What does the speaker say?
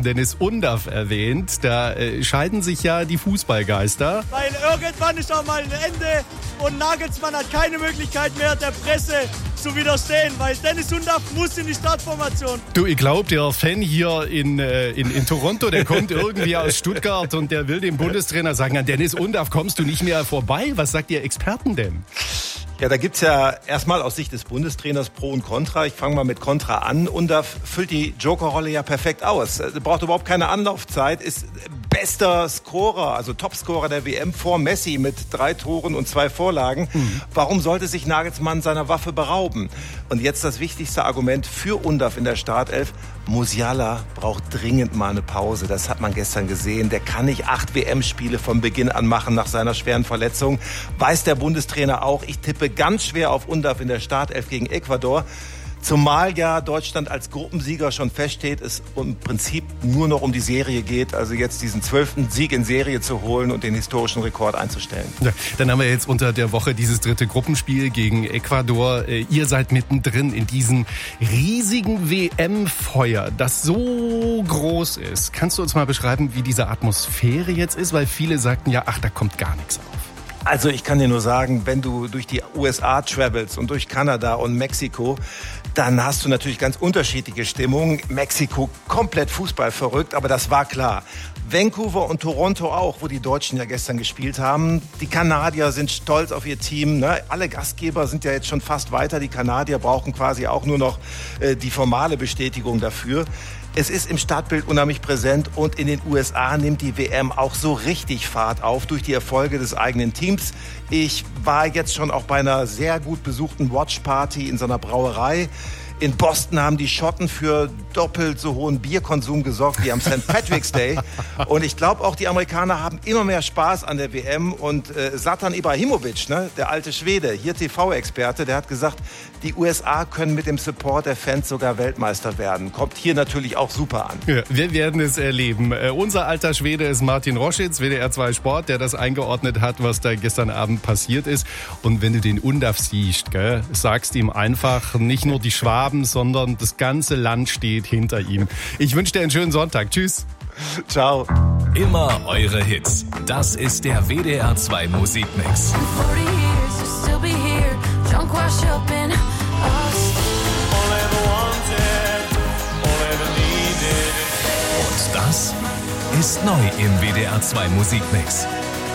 Dennis Undaff erwähnt. Da scheiden sich ja die Fußballgeister. Weil irgendwann ist auch mal ein Ende und Nagelsmann hat keine Möglichkeit mehr, der Presse zu widerstehen, weil Dennis Undaff muss in die Startformation. Du, ich glaube, der Fan hier in Toronto, der kommt irgendwie aus Stuttgart und der will dem Bundestrainer sagen, an Dennis Undaff kommst du nicht mehr vorbei. Was sagt ihr Experten denn? Ja, da gibt's ja erstmal aus Sicht des Bundestrainers Pro und Contra. Ich fange mal mit Contra an. Undaff füllt die Jokerrolle ja perfekt aus. Braucht überhaupt keine Anlaufzeit, ist bester Scorer, also Topscorer der WM vor Messi mit 3 Toren und 2 Vorlagen. Warum sollte sich Nagelsmann seiner Waffe berauben? Und jetzt das wichtigste Argument für Undaff in der Startelf. Musiala braucht dringend mal eine Pause. Das hat man gestern gesehen. Der kann nicht 8 WM-Spiele von Beginn an machen nach seiner schweren Verletzung. Weiß der Bundestrainer auch. Ich tippe ganz schwer auf Undaff in der Startelf gegen Ecuador. Zumal ja Deutschland als Gruppensieger schon feststeht, es im Prinzip nur noch um die Serie geht. Also jetzt diesen 12. Sieg in Serie zu holen und den historischen Rekord einzustellen. Ja, dann haben wir jetzt unter der Woche dieses 3. Gruppenspiel gegen Ecuador. Ihr seid mittendrin in diesem riesigen WM-Feuer, das so groß ist. Kannst du uns mal beschreiben, wie diese Atmosphäre jetzt ist? Weil viele sagten ja, ach, da kommt gar nichts auf. Also ich kann dir nur sagen, wenn du durch die USA travelst und durch Kanada und Mexiko, dann hast du natürlich ganz unterschiedliche Stimmungen. Mexiko komplett fußballverrückt, aber das war klar. Vancouver und Toronto auch, wo die Deutschen ja gestern gespielt haben. Die Kanadier sind stolz auf ihr Team. Ne? Alle Gastgeber sind ja jetzt schon fast weiter. Die Kanadier brauchen quasi auch nur noch die formale Bestätigung dafür. Es ist im Stadtbild unheimlich präsent und in den USA nimmt die WM auch so richtig Fahrt auf durch die Erfolge des eigenen Teams. Ich war jetzt schon auch bei einer sehr gut besuchten Watchparty in so einer Brauerei. In Boston haben die Schotten für doppelt so hohen Bierkonsum gesorgt wie am St. Patrick's Day. Und ich glaube auch, die Amerikaner haben immer mehr Spaß an der WM. Und Zlatan Ibrahimovic, ne, der alte Schwede, hier TV-Experte, der hat gesagt, die USA können mit dem Support der Fans sogar Weltmeister werden. Kommt hier natürlich auch super an. Ja, wir werden es erleben. Unser alter Schwede ist Martin Roschitz, WDR 2 Sport, der das eingeordnet hat, was da gestern Abend passiert ist. Und wenn du den Undaff siehst, gell, sagst ihm einfach, nicht nur die Schwaben, sondern das ganze Land steht hinter ihm. Ich wünsche dir einen schönen Sonntag. Tschüss. Ciao. Immer eure Hits. Das ist der WDR 2 Musikmix. Und das ist neu im WDR 2 Musikmix.